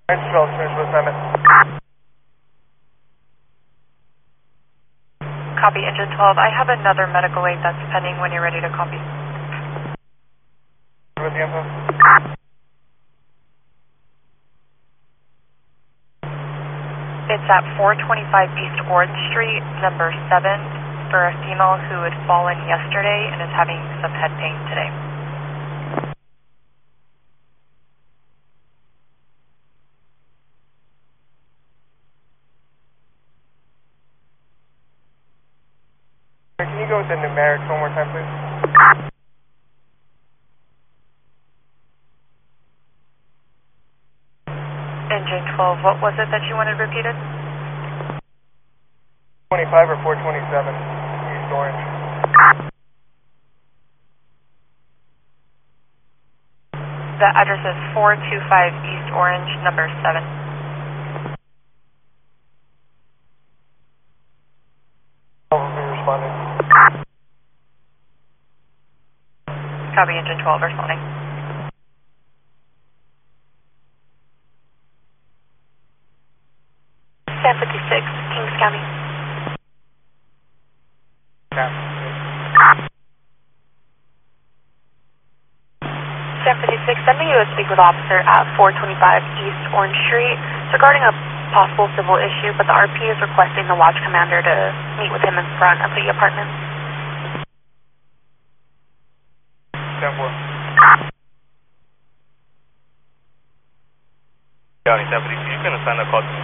12, finish with assignment. Copy, engine 12. I have another medical aid that's pending when you're ready to copy. With the info. It's at 425 East Orange Street, number 7, for a female who had fallen yesterday and is having some head pain today. Can you go with the numerics one more time, please? Engine 12, what was it that you wanted repeated? 25 or 427, East Orange. The address is 425 East Orange, number 7. Will be responding. Copy, engine 12, responding. San 56, Kings County. San 56, send me to speak with officer at 425 East Orange Street. It's regarding a possible civil issue, but the RP is requesting the watch commander to meet with him in front of the apartment. 10-4. County 756, you can assign a call to